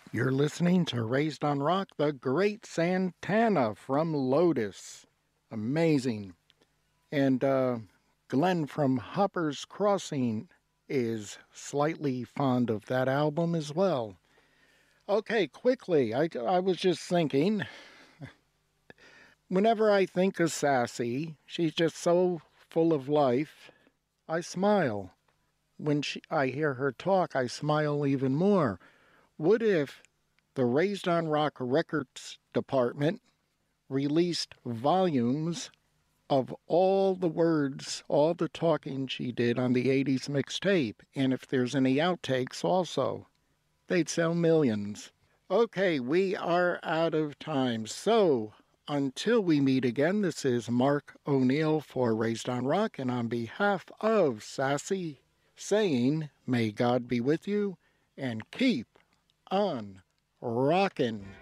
You're listening to Raised on Rock, the great Santana from Lotus. Amazing. And Glenn from Hopper's Crossing is slightly fond of that album as well. Okay, quickly, I was just thinking, whenever I think of Sassy, she's just so full of life, I smile. When I hear her talk, I smile even more. What if the Raised on Rock Records department released volumes of all the words, all the talking she did on the 80s mixtape, and if there's any outtakes also? They'd sell millions. Okay, we are out of time. So, until we meet again, this is Mark O'Neill for Raised on Rock, and on behalf of Sassy, saying, may God be with you, and keep on rockin'.